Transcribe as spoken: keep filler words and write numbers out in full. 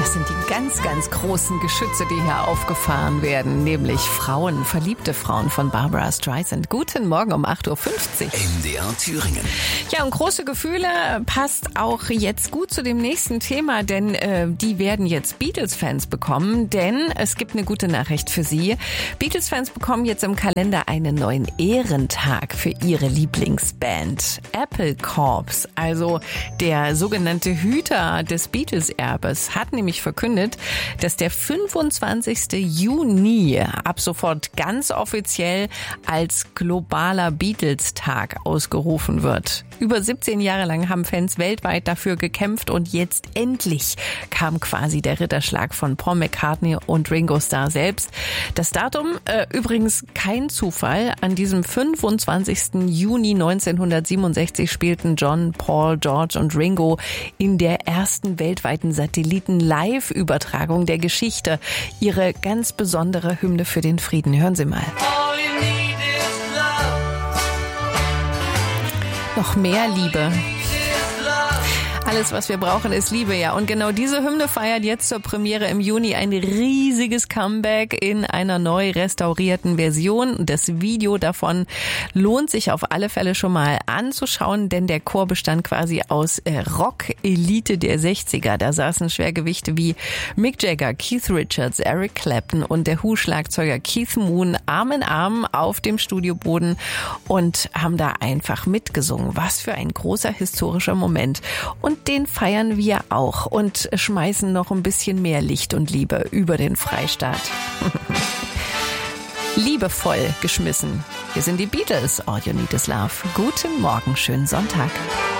Das sind die ganz, ganz großen Geschütze, die hier aufgefahren werden, nämlich Frauen, verliebte Frauen von Barbra Streisand. Guten Morgen um acht Uhr fünfzig. M D R Thüringen. Ja, und große Gefühle passt auch jetzt gut zu dem nächsten Thema, denn äh, die werden jetzt Beatles-Fans bekommen, denn es gibt eine gute Nachricht für Sie. Beatles-Fans bekommen jetzt im Kalender einen neuen Ehrentag für ihre Lieblingsband. Apple Corps, also der sogenannte Hüter des Beatles-Erbes, hat nämlich verkündet, dass der fünfundzwanzigste Juni ab sofort ganz offiziell als globaler Beatles-Tag ausgerufen wird. Über siebzehn Jahre lang haben Fans weltweit dafür gekämpft und jetzt endlich kam quasi der Ritterschlag von Paul McCartney und Ringo Starr selbst. Das Datum äh, übrigens kein Zufall. An diesem fünfundzwanzigsten Juni neunzehnhundertsiebenundsechzig spielten John, Paul, George und Ringo in der ersten weltweiten Satelliten-Live-Übertragung der Geschichte ihre ganz besondere Hymne für den Frieden. Hören Sie mal. Noch mehr Liebe. Alles, was wir brauchen, ist Liebe, ja. Und genau diese Hymne feiert jetzt zur Premiere im Juni ein riesiges Comeback in einer neu restaurierten Version. Das Video davon lohnt sich auf alle Fälle schon mal anzuschauen, denn der Chor bestand quasi aus äh, Rock-Elite der sechziger. Da saßen Schwergewichte wie Mick Jagger, Keith Richards, Eric Clapton und der Who-Schlagzeuger Keith Moon Arm in Arm auf dem Studioboden und haben da einfach mitgesungen. Was für ein großer historischer Moment. Und den feiern wir auch und schmeißen noch ein bisschen mehr Licht und Liebe über den Freistaat. Liebevoll geschmissen. Wir sind die Beatles. All You Need Is Love. Guten Morgen, schönen Sonntag.